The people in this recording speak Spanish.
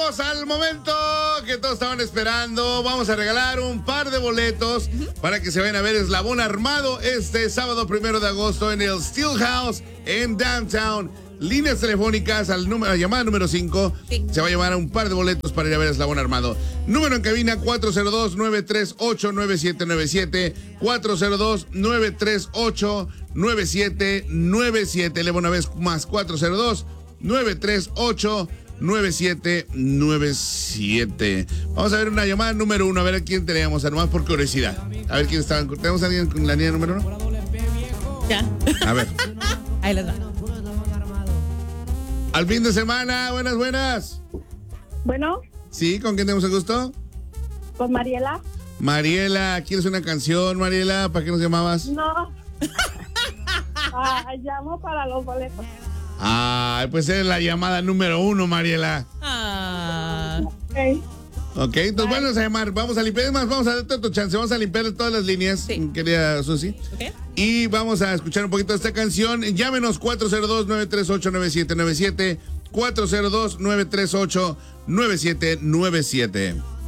llegamos al momento que todos estaban esperando. Vamos a regalar un par de boletos para que se vayan a ver Eslabón Armado este sábado 1 de agosto en el Steel House en Downtown. Líneas telefónicas al número, llamada número 5. Sí. Se va a llevar un par de boletos para ir a ver Eslabón Armado. Número en cabina 402-938-9797. 402-938-9797. Le voy una vez más, 402-938-9797. Vamos a ver una llamada número 1, a ver a quién tenemos, nomás por curiosidad. A ver quién está. ¿Tenemos a alguien con la línea número 1? Ya. A ver. Ahí les va. Al fin de semana, buenas. Bueno. Sí, ¿con quién tenemos el gusto? Con Mariela. Mariela, ¿quieres una canción, Mariela? ¿Para qué nos llamabas? No. Llamo para los boletos. Pues es la llamada número 1, Mariela. Ok, entonces vamos a llamar, vamos a limpiar, vamos a darte tu chance, vamos a limpiar todas las líneas, querida Susi. Okay. Y vamos a escuchar un poquito de esta canción. Llámenos 402-938-9797, 402-938-9797.